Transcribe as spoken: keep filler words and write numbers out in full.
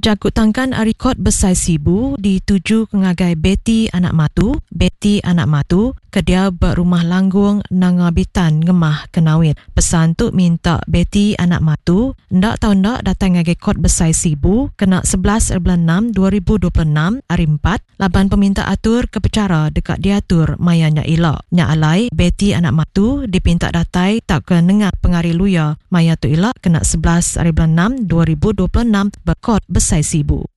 Jakutangkan rekod besar sibu dituju kengagai Betty anak matu, Betty anak matu, kedia berumah langgung nangabitan ngemah kenawit. Pesan tu minta Betty anak matu, ndak tahu ndak datang ngagai kod besar sibu, kena sebelas bulan enam dua ribu dua puluh enam, hari empat, laban peminta atur kepecara dekat diatur mayanya ilak. Nya alai, Betty anak matu dipinta datai tak ke nengah pengari luya, maya tu ilak kena sebelas bulan enam dua ribu dua puluh enam berkod besar sibu.